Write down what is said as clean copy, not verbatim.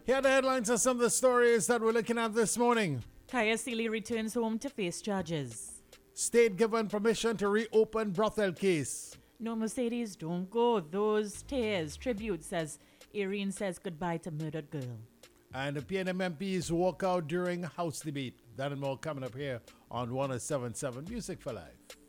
Here are the headlines of some of the stories that we're looking at this morning. Kaya Sealy returns home to face charges. State given permission to reopen brothel case. No Mercedes, don't go. Those tears, tributes as Irene says goodbye to murdered girl. And the PNM MPs walk out during House debate. That and more coming up here on 107.7 Music for Life.